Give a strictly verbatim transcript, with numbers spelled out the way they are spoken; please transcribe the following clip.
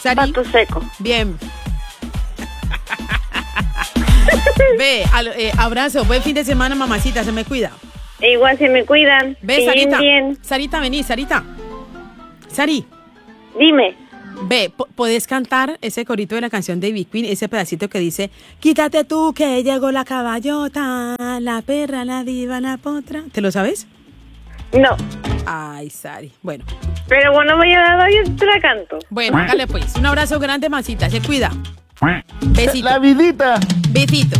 Sari. Pato seco. Bien. Ve, al- eh, abrazo, buen fin de semana, mamacita, se me cuida. Igual se me cuidan. Ve, Bien, Sarita. bien. Sarita, vení, Sarita. Sari, Dime. ve, po- ¿podés cantar ese corito de la canción de Ivy Queen? Ese pedacito que dice, quítate tú que llegó la caballota, la perra, la diva, la potra. ¿Te lo sabes? No. Ay, Sari. Bueno, Pero bueno, me haya dado, yo te la canto. bueno, hágale pues. Un abrazo grande, masita, se cuida. Besito. La vidita. Besito.